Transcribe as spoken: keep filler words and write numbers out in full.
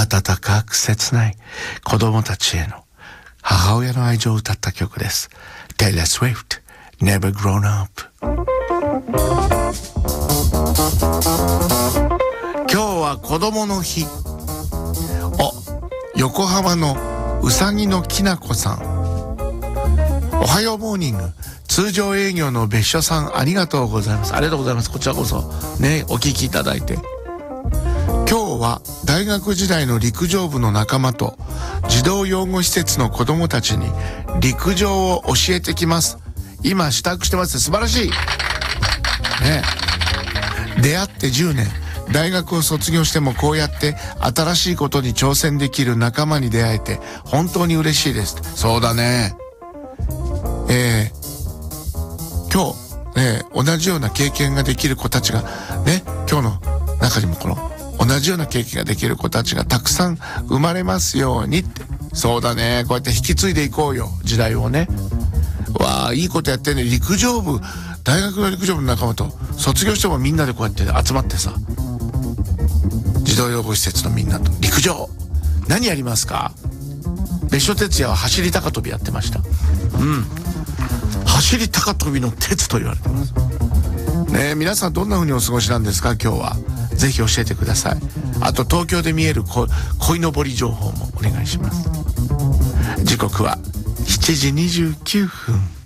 温かく切ない子供たちへの母親の愛情を歌った曲です。 Taylor Swift Never Grown Up。 今日は子供の日。お、横浜のうさぎのきなこさん、おはようモーニング。通常営業の別所さん、ありがとうございます。ありがとうございます。こちらこそね、お聞きいただいて。今日は大学時代の陸上部の仲間と児童養護施設の子供たちに陸上を教えてきます。今支度してます。素晴らしいね。出会ってじゅうねん、大学を卒業してもこうやって新しいことに挑戦できる仲間に出会えて本当に嬉しいです。そうだね。えー今日、ね、同じような経験ができる子たちがね、今日の中にもこの同じような経験ができる子たちがたくさん生まれますようにって。そうだね。こうやって引き継いでいこうよ、時代をね。わあ、いいことやってね。陸上部、大学の陸上部の仲間と卒業してもみんなでこうやって集まってさ、児童養護施設のみんなと陸上何やりますか？別所哲也は走り高跳びやってました。うん、走り高跳びの鉄と言われてますね。え皆さんどんな風にお過ごしなんですか？今日はぜひ教えてください。あと東京で見えるこ鯉のぼり情報もお願いします。時刻はしちじにじゅうきゅうふん。